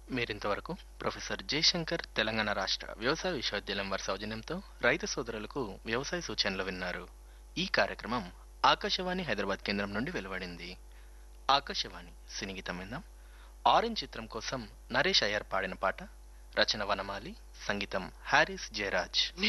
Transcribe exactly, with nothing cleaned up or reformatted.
మీరింతవరకు ప్రొఫెసర్ జయశంకర్ తెలంగాణ రాష్ట్ర వ్యవసాయ విశ్వవిద్యాలయం వారి సౌజన్యంతో రైతు సోదరులకు వ్యవసాయ సూచనలు విన్నారు. ఈ కార్యక్రమం ఆకాశవాణి హైదరాబాద్ కేంద్రం నుండి వెలువడింది. ఆకాశవాణి సినిగీతం విందాం. ఆరెంజ్ చిత్రం కోసం నరేష్ అయ్యర్ పాడిన పాట. రచన వనమాలి, సంగీతం హారిస్ జయరాజ్.